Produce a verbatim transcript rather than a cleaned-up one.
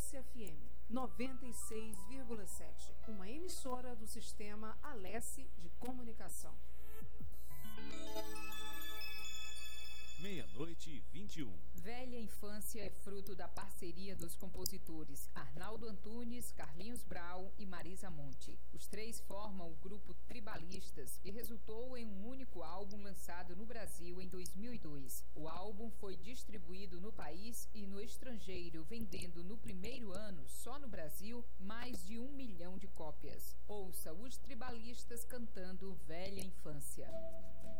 Alesse F M noventa e seis vírgula sete, uma emissora do Sistema Alesse de Comunicação. Meia-noite e vinte e um. Velha Infância é fruto da parceria dos compositores Arnaldo Antunes, Carlinhos Brau e Marisa Monte. Os três formam o grupo Tribalistas, que resultou em um único álbum lançado no Brasil em dois mil e dois. O álbum foi distribuído no país e no estrangeiro, vendendo no primeiro ano, só no Brasil, mais de um milhão de cópias. Ouça os Tribalistas cantando Velha Infância.